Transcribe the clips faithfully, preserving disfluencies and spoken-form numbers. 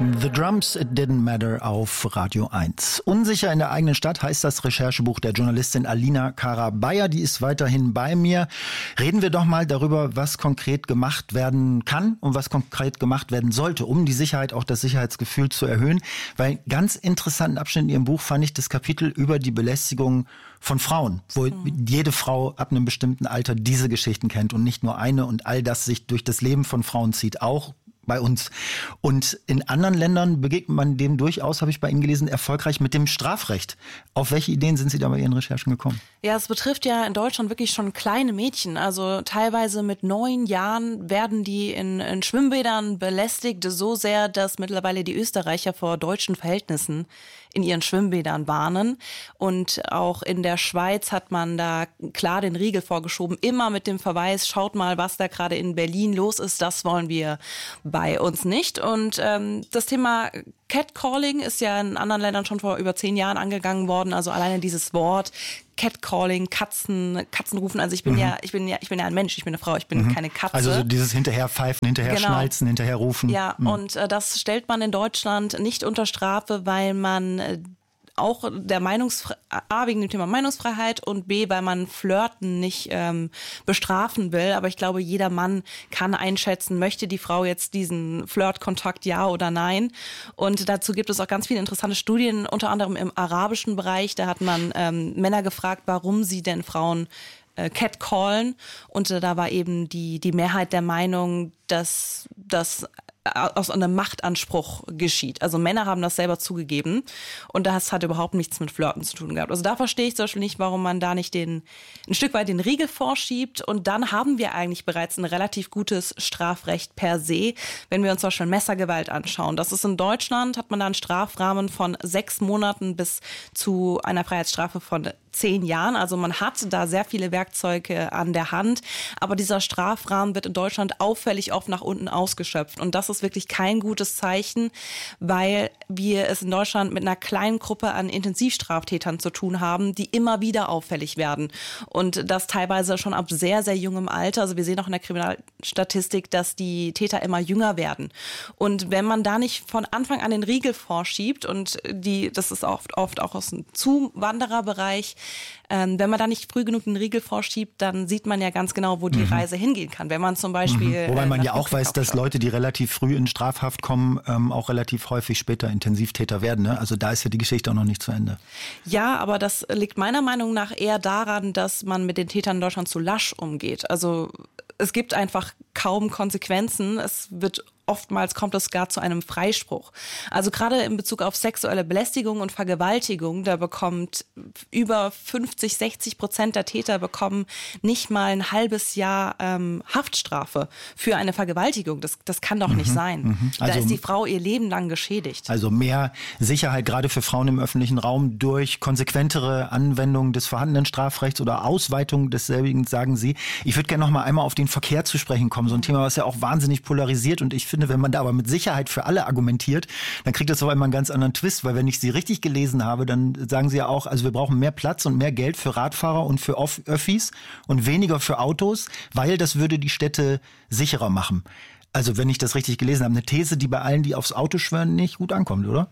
The Drums, It Didn't Matter auf Radio eins. Unsicher in der eigenen Stadt heißt das Recherchebuch der Journalistin Alina Cara-Beyer. Die ist weiterhin bei mir. Reden wir doch mal darüber, was konkret gemacht werden kann und was konkret gemacht werden sollte, um die Sicherheit, auch das Sicherheitsgefühl zu erhöhen. Weil ganz interessanten Abschnitt in Ihrem Buch fand ich das Kapitel über die Belästigung von Frauen, wo mhm. jede Frau ab einem bestimmten Alter diese Geschichten kennt und nicht nur eine und all das sich durch das Leben von Frauen zieht, auch bei uns. Und in anderen Ländern begegnet man dem durchaus, habe ich bei Ihnen gelesen, erfolgreich mit dem Strafrecht. Auf welche Ideen sind Sie da bei Ihren Recherchen gekommen? Ja, es betrifft ja in Deutschland wirklich schon kleine Mädchen. Also teilweise mit neun Jahren werden die in, in Schwimmbädern belästigt, so sehr, dass mittlerweile die Österreicher vor deutschen Verhältnissen in ihren Schwimmbädern warnen. Und auch in der Schweiz hat man da klar den Riegel vorgeschoben, immer mit dem Verweis, schaut mal, was da gerade in Berlin los ist, das wollen wir bei uns nicht. Und ähm, das Thema Catcalling ist ja in anderen Ländern schon vor über zehn Jahren angegangen worden. Also alleine dieses Wort Catcalling, Katzen, Katzen rufen. Also ich bin mhm. ja, ich bin ja, ich bin ja ein Mensch, ich bin eine Frau, ich bin mhm. keine Katze. Also so dieses Hinterherpfeifen, hinterher genau. schnalzen, hinterher rufen. Ja, mhm. und äh, das stellt man in Deutschland nicht unter Strafe, weil man äh, auch der Meinungsfreiheit, A, wegen dem Thema Meinungsfreiheit und B, weil man Flirten nicht ähm, bestrafen will. Aber ich glaube, jeder Mann kann einschätzen, möchte die Frau jetzt diesen Flirtkontakt, ja oder nein. Und dazu gibt es auch ganz viele interessante Studien, unter anderem im arabischen Bereich. Da hat man ähm, Männer gefragt, warum sie denn Frauen äh, catcallen. Und äh, da war eben die, die Mehrheit der Meinung, dass das aus einem Machtanspruch geschieht. Also Männer haben das selber zugegeben und das hat überhaupt nichts mit Flirten zu tun gehabt. Also da verstehe ich zum Beispiel nicht, warum man da nicht den ein Stück weit den Riegel vorschiebt und dann haben wir eigentlich bereits ein relativ gutes Strafrecht per se, wenn wir uns zum Beispiel Messergewalt anschauen. Das ist in Deutschland, hat man da einen Strafrahmen von sechs Monaten bis zu einer Freiheitsstrafe von zehn Jahren. Also man hat da sehr viele Werkzeuge an der Hand, aber dieser Strafrahmen wird in Deutschland auffällig oft nach unten ausgeschöpft und das ist wirklich kein gutes Zeichen, weil wir es in Deutschland mit einer kleinen Gruppe an Intensivstraftätern zu tun haben, die immer wieder auffällig werden und das teilweise schon ab sehr, sehr jungem Alter. Also wir sehen auch in der Kriminalstatistik, dass die Täter immer jünger werden und wenn man da nicht von Anfang an den Riegel vorschiebt und die, das ist oft, oft auch aus dem Zuwandererbereich, Ähm, wenn man da nicht früh genug einen Riegel vorschiebt, dann sieht man ja ganz genau, wo die mhm. Reise hingehen kann. Wenn man zum Beispiel... Mhm. Wobei man äh, ja auch weiß, dass Leute, die relativ früh in Strafhaft kommen, ähm, auch relativ häufig später Intensivtäter werden. Ne? Also da ist ja die Geschichte auch noch nicht zu Ende. Ja, aber das liegt meiner Meinung nach eher daran, dass man mit den Tätern in Deutschland zu lasch umgeht. Also es gibt einfach kaum Konsequenzen. Es wird oftmals kommt es gar zu einem Freispruch. Also gerade in Bezug auf sexuelle Belästigung und Vergewaltigung, da bekommt über fünfzig, sechzig Prozent der Täter bekommen nicht mal ein halbes Jahr ähm, Haftstrafe für eine Vergewaltigung. Das, das kann doch mhm, nicht sein. Mhm. Also, da ist die Frau ihr Leben lang geschädigt. Also mehr Sicherheit gerade für Frauen im öffentlichen Raum durch konsequentere Anwendung des vorhandenen Strafrechts oder Ausweitung desselbigen, sagen Sie. Ich würde gerne noch mal einmal auf den Verkehr zu sprechen kommen. So ein Thema, was ja auch wahnsinnig polarisiert und ich finde, wenn man da aber mit Sicherheit für alle argumentiert, dann kriegt das auf einmal einen ganz anderen Twist, weil wenn ich Sie richtig gelesen habe, dann sagen Sie ja auch, also wir brauchen mehr Platz und mehr Geld für Radfahrer und für Öffis und weniger für Autos, weil das würde die Städte sicherer machen. Also wenn ich das richtig gelesen habe, eine These, die bei allen, die aufs Auto schwören, nicht gut ankommt, oder?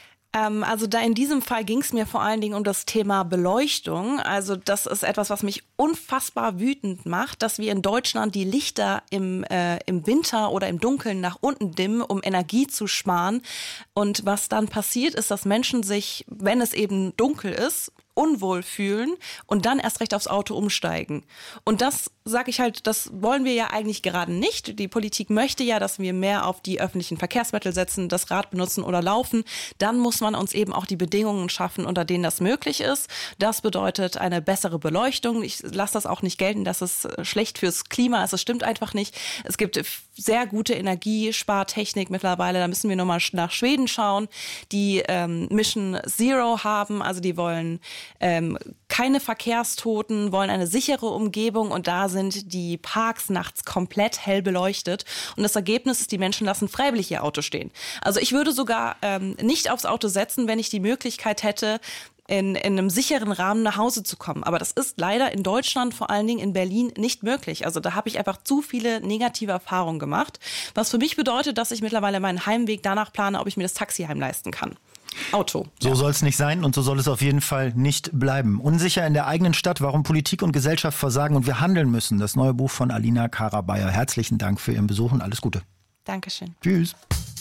Also da in diesem Fall ging es mir vor allen Dingen um das Thema Beleuchtung. Also das ist etwas, was mich unfassbar wütend macht, dass wir in Deutschland die Lichter im, äh, im Winter oder im Dunkeln nach unten dimmen, um Energie zu sparen. Und was dann passiert, ist, dass Menschen sich, wenn es eben dunkel ist, unwohl fühlen und dann erst recht aufs Auto umsteigen. Und das sage ich halt, das wollen wir ja eigentlich gerade nicht. Die Politik möchte ja, dass wir mehr auf die öffentlichen Verkehrsmittel setzen, das Rad benutzen oder laufen. Dann muss man uns eben auch die Bedingungen schaffen, unter denen das möglich ist. Das bedeutet eine bessere Beleuchtung. Ich lasse das auch nicht gelten, dass es schlecht fürs Klima ist. Es stimmt einfach nicht. Es gibt sehr gute Energiespartechnik mittlerweile. Da müssen wir nochmal nach Schweden schauen, die ähm, Mission Zero haben. Also die wollen ähm, keine Verkehrstoten, wollen eine sichere Umgebung und da sind die Parks nachts komplett hell beleuchtet und das Ergebnis ist, die Menschen lassen freiwillig ihr Auto stehen. Also ich würde sogar ähm, nicht aufs Auto setzen, wenn ich die Möglichkeit hätte, in, in einem sicheren Rahmen nach Hause zu kommen. Aber das ist leider in Deutschland, vor allen Dingen in Berlin, nicht möglich. Also da habe ich einfach zu viele negative Erfahrungen gemacht, was für mich bedeutet, dass ich mittlerweile meinen Heimweg danach plane, ob ich mir das Taxiheim leisten kann. Auto. So ja. soll es nicht sein und so soll es auf jeden Fall nicht bleiben. Unsicher in der eigenen Stadt, warum Politik und Gesellschaft versagen und wir handeln müssen. Das neue Buch von Alina Kara-Beyer. Herzlichen Dank für Ihren Besuch und alles Gute. Dankeschön. Tschüss.